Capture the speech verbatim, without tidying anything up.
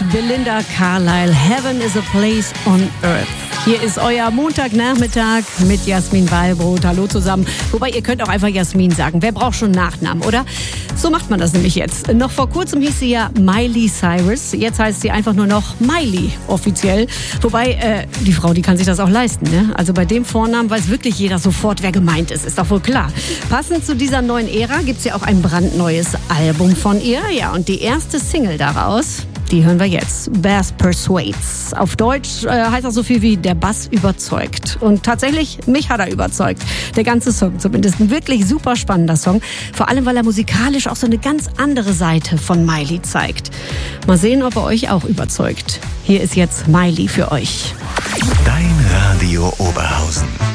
Belinda Carlisle. Heaven is a place on earth. Hier ist euer Montagnachmittag mit Jasmin Wallbrot. Hallo zusammen. Wobei, ihr könnt auch einfach Jasmin sagen. Wer braucht schon Nachnamen, oder? So macht man das nämlich jetzt. Noch vor kurzem hieß sie ja Miley Cyrus. Jetzt heißt sie einfach nur noch Miley offiziell. Wobei, äh, die Frau, die kann sich das auch leisten, ne? Also bei dem Vornamen weiß wirklich jeder sofort, wer gemeint ist. Ist doch wohl klar. Passend zu dieser neuen Ära gibt's ja auch ein brandneues Album von ihr. Ja, und die erste Single daraus, die hören wir jetzt. Bass Persuades. Auf Deutsch äh, heißt das so viel wie der Bass überzeugt. Und tatsächlich, mich hat er überzeugt. Der ganze Song zumindest. Ein wirklich super spannender Song. Vor allem, weil er musikalisch auch so eine ganz andere Seite von Miley zeigt. Mal sehen, ob er euch auch überzeugt. Hier ist jetzt Miley für euch. Dein Radio Oberhausen.